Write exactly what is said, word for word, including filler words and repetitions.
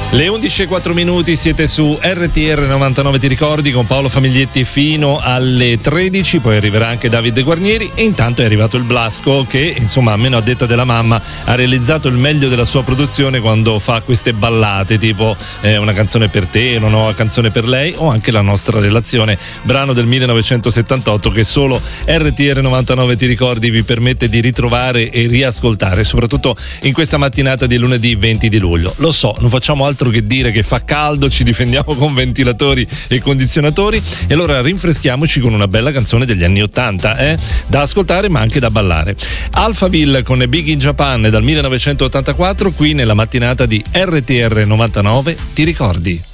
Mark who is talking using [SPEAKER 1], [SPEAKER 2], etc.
[SPEAKER 1] Le undici e quattro minuti, siete su R T R novantanove, ti ricordi, con Paolo Famiglietti fino alle tredici, poi arriverà anche Davide Guarnieri e intanto è arrivato il Blasco che, insomma, almeno a detta della mamma, ha realizzato il meglio della sua produzione quando fa queste ballate tipo eh, una canzone per te, una nuova canzone per lei o anche La nostra relazione, brano del millenovecentosettantotto che solo R T R novantanove, ti ricordi, vi permette di ritrovare e riascoltare, soprattutto in questa mattinata di lunedì venti di luglio. Lo so, non facciamo altro che dire che fa caldo, ci difendiamo con ventilatori e condizionatori e allora rinfreschiamoci con una bella canzone degli anni ottanta, eh? Da ascoltare ma anche da ballare. Alphaville con Big in Japan dal millenovecentottantaquattro qui nella mattinata di R T R novantanove, ti ricordi?